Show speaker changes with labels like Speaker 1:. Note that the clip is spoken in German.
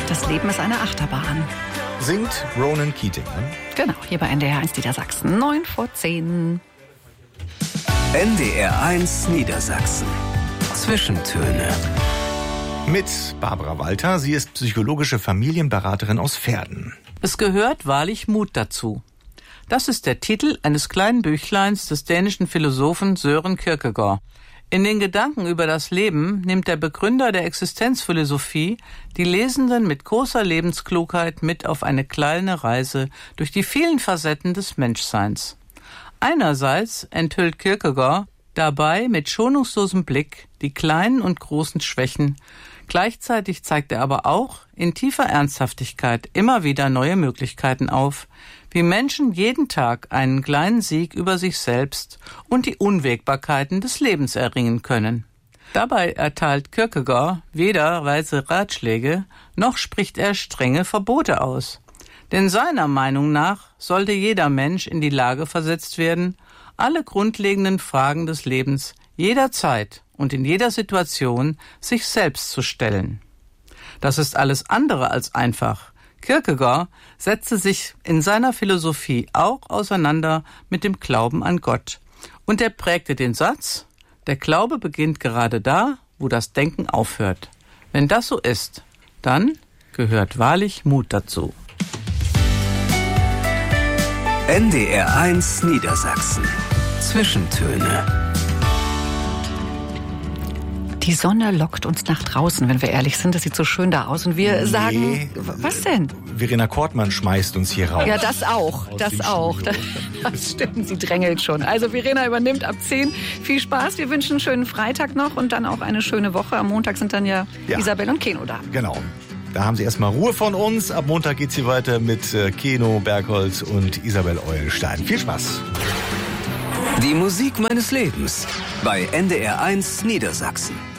Speaker 1: Das Leben ist eine Achterbahn.
Speaker 2: Singt Ronan Keating. Ne?
Speaker 1: Genau, hier bei NDR 1 Niedersachsen. 9:10.
Speaker 3: NDR 1 Niedersachsen. Zwischentöne.
Speaker 2: Mit Barbara Walter. Sie ist psychologische Familienberaterin aus Verden.
Speaker 4: Es gehört wahrlich Mut dazu. Das ist der Titel eines kleinen Büchleins des dänischen Philosophen Søren Kierkegaard. In den Gedanken über das Leben nimmt der Begründer der Existenzphilosophie die Lesenden mit großer Lebensklugheit mit auf eine kleine Reise durch die vielen Facetten des Menschseins. Einerseits enthüllt Kierkegaard dabei mit schonungslosem Blick die kleinen und großen Schwächen. Gleichzeitig zeigt er aber auch in tiefer Ernsthaftigkeit immer wieder neue Möglichkeiten auf, wie Menschen jeden Tag einen kleinen Sieg über sich selbst und die Unwägbarkeiten des Lebens erringen können. Dabei erteilt Kierkegaard weder weise Ratschläge, noch spricht er strenge Verbote aus. Denn seiner Meinung nach sollte jeder Mensch in die Lage versetzt werden, alle grundlegenden Fragen des Lebens jederzeit und in jeder Situation sich selbst zu stellen. Das ist alles andere als einfach. Kierkegaard setzte sich in seiner Philosophie auch auseinander mit dem Glauben an Gott. Und er prägte den Satz: Der Glaube beginnt gerade da, wo das Denken aufhört. Wenn das so ist, dann gehört wahrlich Mut dazu.
Speaker 3: NDR 1 Niedersachsen. Zwischentöne.
Speaker 1: Die Sonne lockt uns nach draußen, wenn wir ehrlich sind. Das sieht so schön da aus. Und wir sagen, was denn?
Speaker 2: Verena Kortmann schmeißt uns hier raus.
Speaker 1: Ja, das auch. Das auch. Das stimmt, sie drängelt schon. Also Verena übernimmt ab 10. Viel Spaß. Wir wünschen einen schönen Freitag noch und dann auch eine schöne Woche. Am Montag sind dann ja Isabel und Keno da.
Speaker 2: Genau. Da haben Sie erstmal Ruhe von uns. Ab Montag geht's hier weiter mit Keno, Bergholz und Isabel Eulenstein. Viel Spaß.
Speaker 3: Die Musik meines Lebens bei NDR 1 Niedersachsen.